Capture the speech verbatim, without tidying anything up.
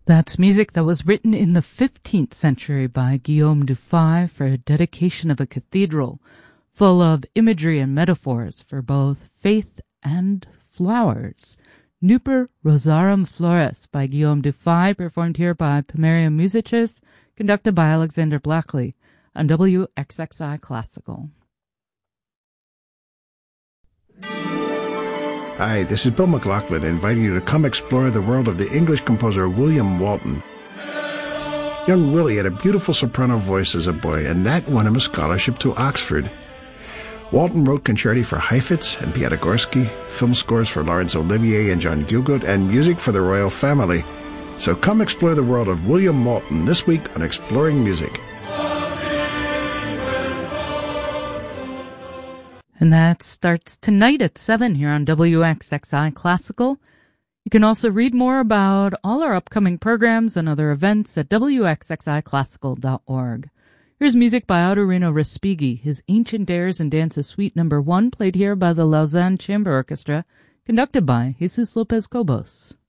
That's music that was written in the fifteenth century by Guillaume Dufay for a dedication of a cathedral, full of imagery and metaphors for both faith and flowers. Nuper Rosarum Flores by Guillaume Dufay, performed here by Pomerium Musicis, conducted by Alexander Blackley on W X X I Classical. Hi, this is Bill McLaughlin inviting you to come explore the world of the English composer William Walton. Young Willie had a beautiful soprano voice as a boy, and that won him a scholarship to Oxford. Walton wrote concerti for Heifetz and Piatigorsky, film scores for Laurence Olivier and John Gielgud, and music for the royal family. So come explore the world of William Walton this week on Exploring Music. And that starts tonight at seven here on W X X I Classical. You can also read more about all our upcoming programs and other events at W X X I classical dot org. Here's music by Autorino Respighi, his Ancient Airs and Dances Suite Number one, played here by the Lausanne Chamber Orchestra, conducted by Jesus Lopez Cobos.